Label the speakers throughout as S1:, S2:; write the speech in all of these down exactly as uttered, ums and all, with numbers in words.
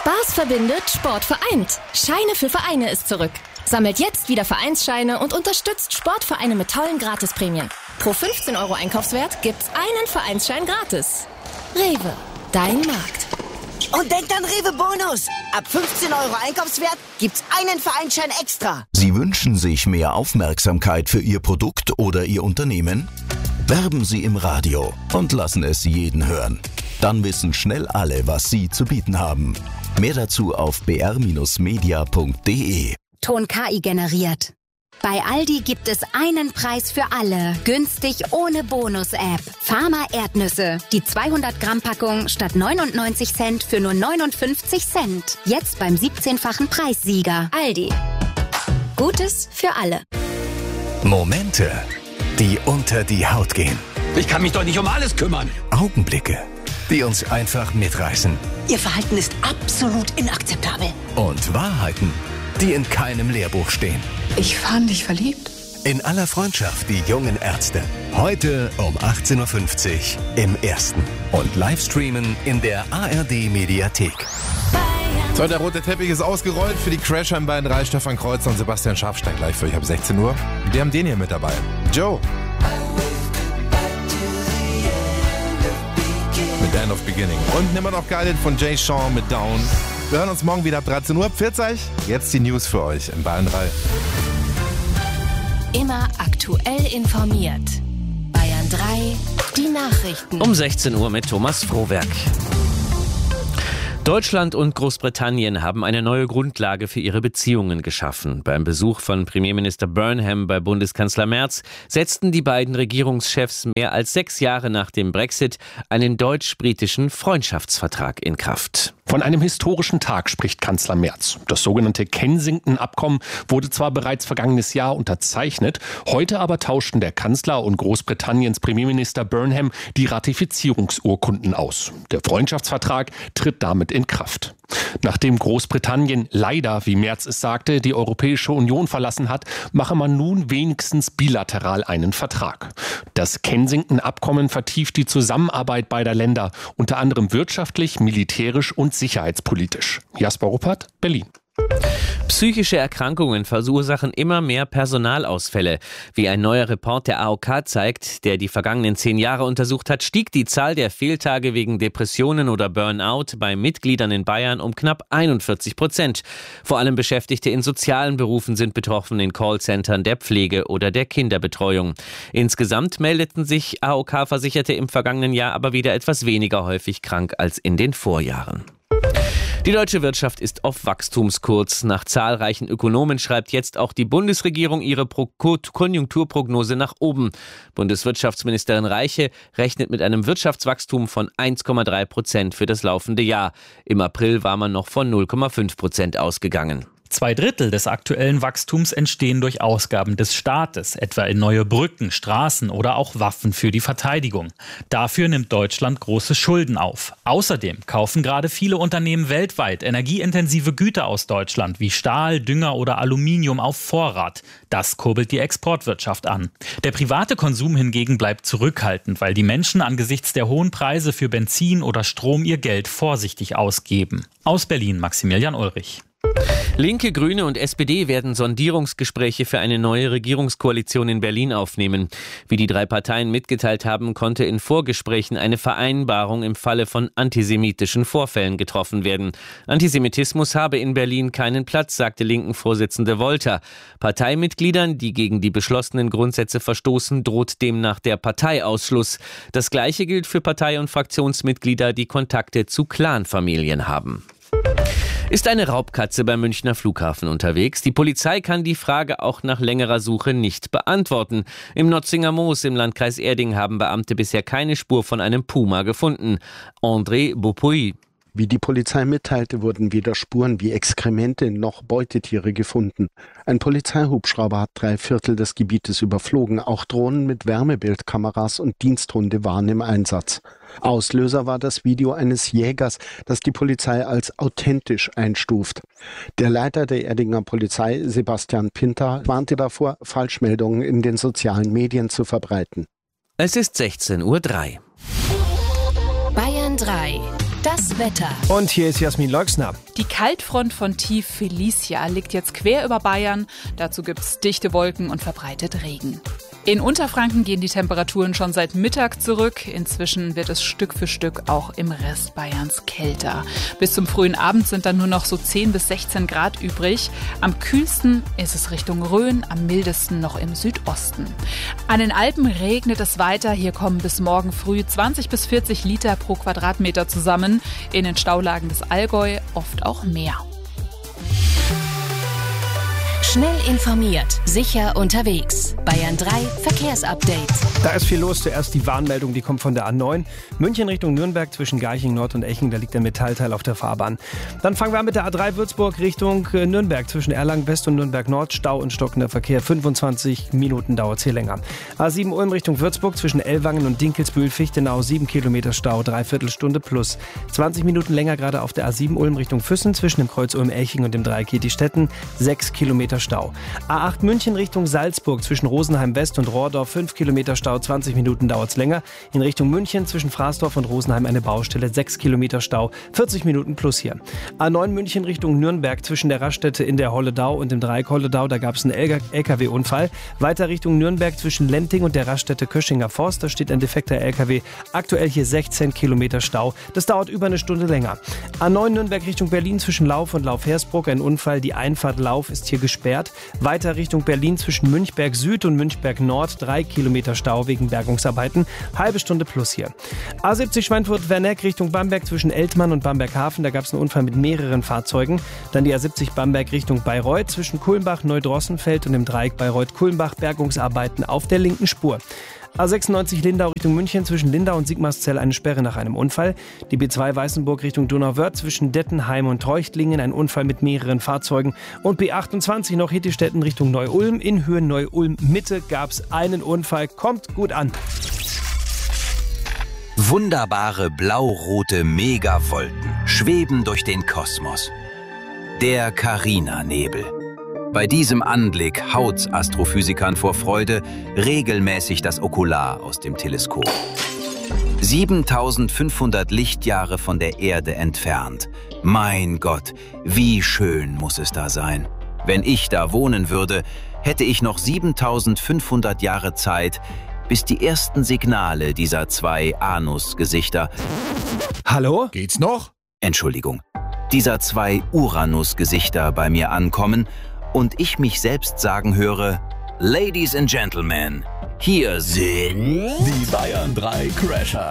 S1: Spaß verbindet, Sport vereint. Scheine für Vereine ist zurück. Sammelt jetzt wieder Vereinsscheine und unterstützt Sportvereine mit tollen Gratisprämien. Pro fünfzehn Euro Einkaufswert gibt's einen Vereinsschein gratis. Rewe, dein Markt.
S2: Und denkt an Rewe Bonus. Ab fünfzehn Euro Einkaufswert gibt's einen Vereinsschein extra.
S3: Sie wünschen sich mehr Aufmerksamkeit für Ihr Produkt oder Ihr Unternehmen? Werben Sie im Radio und lassen es jeden hören. Dann wissen schnell alle, was Sie zu bieten haben. Mehr dazu auf b r Bindestrich media punkt d e.
S4: Ton K I generiert. Bei Aldi gibt es einen Preis für alle. Günstig ohne Bonus-App. Pharma Erdnüsse. Die zweihundert Gramm Packung statt neunundneunzig Cent für nur neunundfünfzig Cent. Jetzt beim siebzehnfachen Preissieger.
S1: Aldi. Gutes für alle.
S5: Momente, die unter die Haut gehen.
S6: Ich kann mich doch nicht um alles kümmern.
S5: Augenblicke, die uns einfach mitreißen.
S2: Ihr Verhalten ist absolut inakzeptabel.
S5: Und Wahrheiten, die in keinem Lehrbuch stehen.
S7: Ich fand dich verliebt.
S5: In aller Freundschaft, die jungen Ärzte. Heute um achtzehn Uhr fünfzig im Ersten. Und Livestreamen in der A R D-Mediathek.
S8: So, der rote Teppich ist ausgerollt für die Crasher in Bayern drei. Stefan Kreuzer und Sebastian Scharfstein gleich für euch ab sechzehn Uhr. Wir haben den hier mit dabei. Joe. Mit End of Beginning. Und immer noch geil von Jay Sean mit Down. Wir hören uns morgen wieder ab dreizehn Uhr. Pfiat euch. Jetzt die News für euch in Bayern drei.
S1: Immer aktuell informiert. Bayern drei, die Nachrichten.
S9: Um sechzehn Uhr mit Thomas Frohwerk. Deutschland und Großbritannien haben eine neue Grundlage für ihre Beziehungen geschaffen. Beim Besuch von Premierminister Burnham bei Bundeskanzler Merz setzten die beiden Regierungschefs mehr als sechs Jahre nach dem Brexit einen deutsch-britischen Freundschaftsvertrag in Kraft.
S10: Von einem historischen Tag spricht Kanzler Merz. Das sogenannte Kensington-Abkommen wurde zwar bereits vergangenes Jahr unterzeichnet, heute aber tauschten der Kanzler und Großbritanniens Premierminister Burnham die Ratifizierungsurkunden aus. Der Freundschaftsvertrag tritt damit in Kraft. Nachdem Großbritannien leider, wie Merz es sagte, die Europäische Union verlassen hat, mache man nun wenigstens bilateral einen Vertrag. Das Kensington-Abkommen vertieft die Zusammenarbeit beider Länder, unter anderem wirtschaftlich, militärisch und sicherheitspolitisch. Jasper Ruppert, Berlin.
S9: Psychische Erkrankungen verursachen immer mehr Personalausfälle. Wie ein neuer Report der A O K zeigt, der die vergangenen zehn Jahre untersucht hat, stieg die Zahl der Fehltage wegen Depressionen oder Burnout bei Mitgliedern in Bayern um knapp einundvierzig Prozent. Vor allem Beschäftigte in sozialen Berufen sind betroffen, in Callcentern der Pflege oder der Kinderbetreuung. Insgesamt meldeten sich A O K-Versicherte im vergangenen Jahr aber wieder etwas weniger häufig krank als in den Vorjahren. Die deutsche Wirtschaft ist auf Wachstumskurs. Nach zahlreichen Ökonomen schreibt jetzt auch die Bundesregierung ihre Pro- Konjunkturprognose nach oben. Bundeswirtschaftsministerin Reiche rechnet mit einem Wirtschaftswachstum von eins Komma drei Prozent für das laufende Jahr. Im April war man noch von null Komma fünf Prozent ausgegangen.
S11: Zwei Drittel des aktuellen Wachstums entstehen durch Ausgaben des Staates, etwa in neue Brücken, Straßen oder auch Waffen für die Verteidigung. Dafür nimmt Deutschland große Schulden auf. Außerdem kaufen gerade viele Unternehmen weltweit energieintensive Güter aus Deutschland wie Stahl, Dünger oder Aluminium auf Vorrat. Das kurbelt die Exportwirtschaft an. Der private Konsum hingegen bleibt zurückhaltend, weil die Menschen angesichts der hohen Preise für Benzin oder Strom ihr Geld vorsichtig ausgeben. Aus Berlin, Maximilian Ulrich.
S9: Linke, Grüne und S P D werden Sondierungsgespräche für eine neue Regierungskoalition in Berlin aufnehmen. Wie die drei Parteien mitgeteilt haben, konnte in Vorgesprächen eine Vereinbarung im Falle von antisemitischen Vorfällen getroffen werden. Antisemitismus habe in Berlin keinen Platz, sagte Linken-Vorsitzende Wolter. Parteimitgliedern, die gegen die beschlossenen Grundsätze verstoßen, droht demnach der Parteiausschluss. Das Gleiche gilt für Partei- und Fraktionsmitglieder, die Kontakte zu Clanfamilien haben. Ist eine Raubkatze beim Münchner Flughafen unterwegs? Die Polizei kann die Frage auch nach längerer Suche nicht beantworten. Im Notzinger Moos im Landkreis Erding haben Beamte bisher keine Spur von einem Puma gefunden. André Beaupuy.
S12: Wie die Polizei mitteilte, wurden weder Spuren wie Exkremente noch Beutetiere gefunden. Ein Polizeihubschrauber hat drei Viertel des Gebietes überflogen. Auch Drohnen mit Wärmebildkameras und Diensthunde waren im Einsatz. Auslöser war das Video eines Jägers, das die Polizei als authentisch einstuft. Der Leiter der Erdinger Polizei, Sebastian Pinter, warnte davor, Falschmeldungen in den sozialen Medien zu verbreiten.
S9: Es ist sechzehn Uhr drei.
S1: Bayern drei. Das Wetter.
S13: Und hier ist Jasmin Leuxner.
S14: Die Kaltfront von Tief Felicia liegt jetzt quer über Bayern. Dazu gibt's dichte Wolken und verbreitet Regen. In Unterfranken gehen die Temperaturen schon seit Mittag zurück. Inzwischen wird es Stück für Stück auch im Rest Bayerns kälter. Bis zum frühen Abend sind dann nur noch so zehn bis sechzehn Grad übrig. Am kühlsten ist es Richtung Rhön, am mildesten noch im Südosten. An den Alpen regnet es weiter. Hier kommen bis morgen früh zwanzig bis vierzig Liter pro Quadratmeter zusammen. In den Staulagen des Allgäu oft auch mehr.
S1: Schnell informiert, sicher unterwegs. Bayern drei Verkehrsupdate.
S13: Da ist viel los. Zuerst die Warnmeldung, die kommt von der A neun. München Richtung Nürnberg zwischen Garching Nord und Eching, da liegt der Metallteil auf der Fahrbahn. Dann fangen wir an mit der A drei Würzburg Richtung Nürnberg zwischen Erlangen West und Nürnberg Nord. Stau und stockender Verkehr, fünfundzwanzig Minuten dauert es hier länger. A sieben Ulm Richtung Würzburg zwischen Ellwangen und Dinkelsbühl-Fichtenau, sieben Kilometer Stau, dreiviertel Stunde plus. zwanzig Minuten länger gerade auf der A sieben Ulm Richtung Füssen zwischen dem Kreuz Ulm-Eching und dem Dreieck Ketistetten, sechs Kilometer Stau. A acht München Richtung Salzburg zwischen Rosenheim West und Rohrdorf, fünf Kilometer Stau, zwanzig Minuten dauert es länger. In Richtung München zwischen Fraßdorf und Rosenheim eine Baustelle, sechs Kilometer Stau, vierzig Minuten plus hier. A neun München Richtung Nürnberg zwischen der Raststätte in der Holledau und dem Dreieck Holledau, da gab es einen L K W-Unfall. Weiter Richtung Nürnberg zwischen Lenting und der Raststätte Köschinger Forst, da steht ein defekter L K W. Aktuell hier sechzehn Kilometer Stau, das dauert über eine Stunde länger. A neun Nürnberg Richtung Berlin zwischen Lauf und Lauf-Hersbruck, ein Unfall, die Einfahrt Lauf ist hier gesperrt. Weiter Richtung Berlin zwischen Münchberg Süd und Münchberg Nord, drei Kilometer Stau wegen Bergungsarbeiten, halbe Stunde plus hier. A siebzig Schweinfurt-Werneck Richtung Bamberg zwischen Eltmann und Bamberg-Hafen, da gab es einen Unfall mit mehreren Fahrzeugen. Dann die A siebzig Bamberg Richtung Bayreuth zwischen Kulmbach, Neudrossenfeld und dem Dreieck Bayreuth-Kulmbach, Bergungsarbeiten auf der linken Spur. A sechsundneunzig Lindau Richtung München zwischen Lindau und Sigmarszell eine Sperre nach einem Unfall. Die B zwei Weißenburg Richtung Donauwörth zwischen Dettenheim und Treuchtlingen ein Unfall mit mehreren Fahrzeugen. Und B achtundzwanzig noch Hittistetten Richtung Neu-Ulm. In Höhe Neu-Ulm Mitte gab es einen Unfall. Kommt gut an.
S15: Wunderbare blau-rote Megawolken schweben durch den Kosmos. Der Carina-Nebel. Bei diesem Anblick haut's Astrophysikern vor Freude regelmäßig das Okular aus dem Teleskop. siebentausendfünfhundert Lichtjahre von der Erde entfernt. Mein Gott, wie schön muss es da sein. Wenn ich da wohnen würde, hätte ich noch siebentausendfünfhundert Jahre Zeit, bis die ersten Signale dieser zwei Anus-Gesichter...
S13: Hallo?
S8: Geht's noch?
S15: Entschuldigung. Dieser zwei Uranus-Gesichter bei mir ankommen und ich mich selbst sagen höre, Ladies and Gentlemen, hier sind
S5: die Bayern drei Crasher.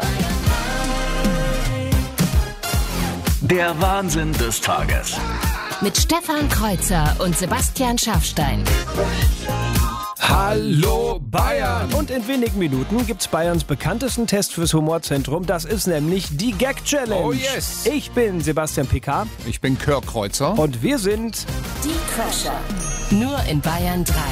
S5: Der Wahnsinn des Tages.
S1: Mit Stefan Kreuzer und Sebastian Scharfstein.
S13: Hallo Bayern! Und in wenigen Minuten gibt's Bayerns bekanntesten Test fürs Humorzentrum. Das ist nämlich die Gag-Challenge.
S8: Oh yes!
S13: Ich bin Sebastian Picar.
S8: Ich bin Kirk Kreuzer.
S13: Und wir sind
S1: die Crasher. Nur in Bayern drei.